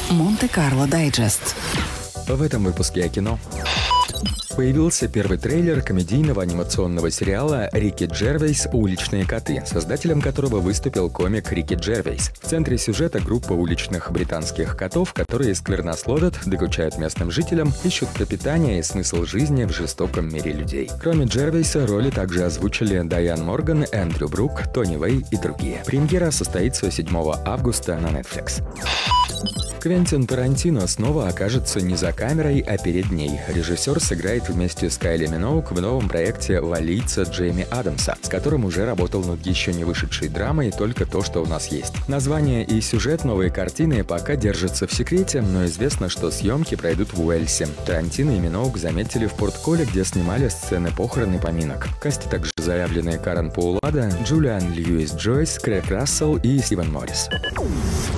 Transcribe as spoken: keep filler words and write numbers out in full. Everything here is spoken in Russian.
Монте-Карло Дайджест. В этом выпуске о кино. Появился первый трейлер комедийного анимационного сериала «Рики Джервейс. Уличные коты», создателем которого выступил комик Рики Джервейс. В центре сюжета группа уличных британских котов, которые сквернословят, докучают местным жителям, ищут пропитание и смысл жизни в жестоком мире людей. Кроме Джервейса, роли также озвучили Дайан Морган, Эндрю Брук, Тони Вэй и другие. Премьера состоится седьмого августа на Netflix. Квентин Тарантино снова окажется не за камерой, а перед ней. Режиссер сыграет вместе с Кайли Миноуг в новом проекте «Валийца» Джейми Адамса, с которым уже работал над еще не вышедшей драмой «Только то, что у нас есть». Название и сюжет новой картины пока держатся в секрете, но известно, что съемки пройдут в Уэльсе. Тарантино и Миноуг заметили в Порт-Коле, где снимали сцены похорон и поминок. В касте также заявлены Карен Паулада, Джулиан Льюис Джойс, Крэг Рассел и Стивен Моррис.